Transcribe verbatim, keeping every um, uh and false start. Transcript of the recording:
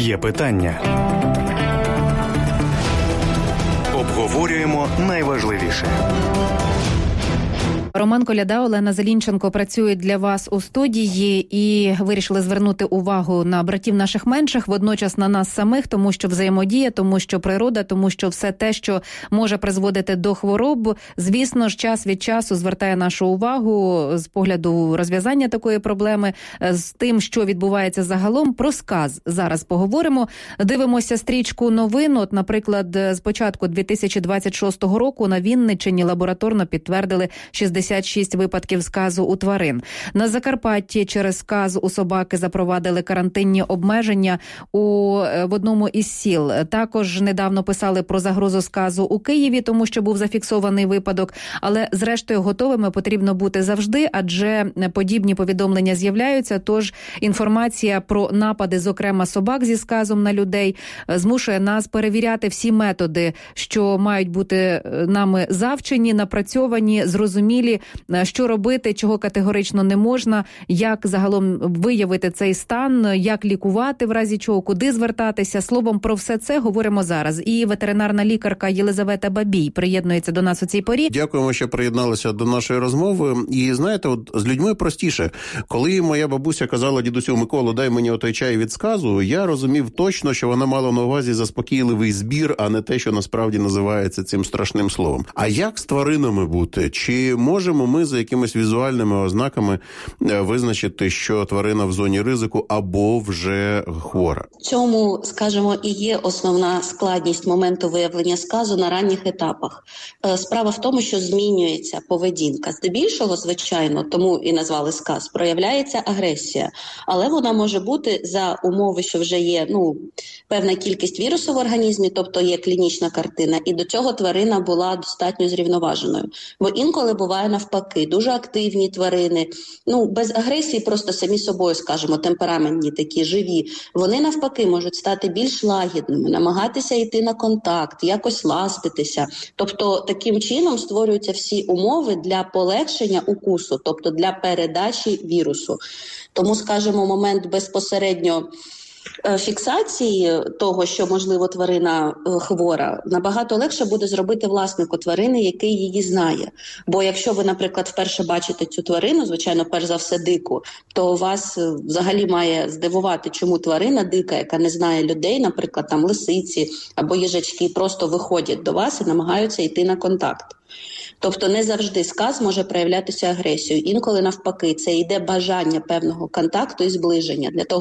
Є питання. Обговорюємо найважливіше. Роман Коляда, Олена Зелінченко працюють для вас у студії і вирішили звернути увагу на братів наших менших, водночас на нас самих, тому що взаємодія, тому що природа, тому що все те, що може призводити до хвороб, звісно ж, час від часу звертає нашу увагу з погляду розв'язання такої проблеми, з тим, що відбувається загалом. Про сказ зараз поговоримо. Дивимося стрічку новин. От, наприклад, з початку дві тисячі двадцять шостого року на Вінниччині лабораторно підтвердили шістдесят шість випадків сказу у тварин. На Закарпатті через сказ у собаки запровадили карантинні обмеження у, в одному із сіл. Також недавно писали про загрозу сказу у Києві, тому що був зафіксований випадок. Але, зрештою, готовими потрібно бути завжди, адже подібні повідомлення з'являються. Тож інформація про напади, зокрема собак зі сказом на людей, змушує нас перевіряти всі методи, що мають бути нами завчені, напрацьовані, зрозумілі, що робити, чого категорично не можна, як загалом виявити цей стан, як лікувати в разі чого, куди звертатися. Словом, про все це говоримо зараз. І ветеринарна лікарка Єлизавета Бабій приєднується до нас у цій порі. Дякуємо, що приєдналися до нашої розмови. І знаєте, от з людьми простіше. Коли моя бабуся казала дідусю Миколу, дай мені отой чай від сказу, я розумів точно, що вона мала на увазі заспокійливий збір, а не те, що насправді називається цим страшним словом. А як з тваринами бути? Чи можемо ми за якимись візуальними ознаками визначити, що тварина в зоні ризику або вже хвора? В цьому, скажімо, і є основна складність моменту виявлення сказу на ранніх етапах. Справа в тому, що змінюється поведінка. Здебільшого, звичайно, тому і назвали сказ, проявляється агресія. Але вона може бути за умови, що вже є ну, певна кількість вірусу в організмі, тобто є клінічна картина, і до цього тварина була достатньо зрівноваженою. Бо інколи буває навпаки, дуже активні тварини, ну, без агресії, просто самі собою, скажімо, темпераментні такі, живі, вони навпаки можуть стати більш лагідними, намагатися йти на контакт, якось ластитися. Тобто таким чином створюються всі умови для полегшення укусу, тобто для передачі вірусу. Тому, скажімо, момент безпосередньо фіксації того, що, можливо, тварина хвора, набагато легше буде зробити власнику тварини, який її знає. Бо якщо ви, наприклад, вперше бачите цю тварину, звичайно, перш за все дику, то вас взагалі має здивувати, чому тварина дика, яка не знає людей, наприклад, там лисиці або їжачки, просто виходять до вас і намагаються йти на контакт. Тобто не завжди сказ може проявлятися агресією. Інколи навпаки, це йде бажання певного контакту і зближення для того,